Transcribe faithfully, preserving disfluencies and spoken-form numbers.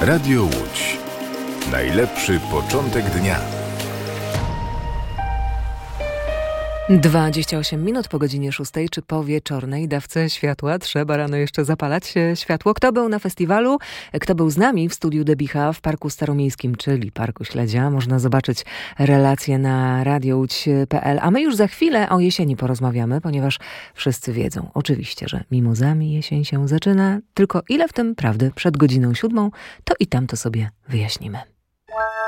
Radio Łódź. Najlepszy początek dnia. dwadzieścia osiem minut po godzinie szóstej, czy po wieczornej dawce światła trzeba rano jeszcze zapalać światło. Kto był na festiwalu, kto był z nami w studiu Debicha w Parku Staromiejskim, czyli Parku Śledzia, można zobaczyć relacje na radiołódź kropka pe el. A my już za chwilę o jesieni porozmawiamy, ponieważ wszyscy wiedzą oczywiście, że mimozami jesień się zaczyna. Tylko ile w tym prawdy przed godziną siódmą, to i tam to sobie wyjaśnimy.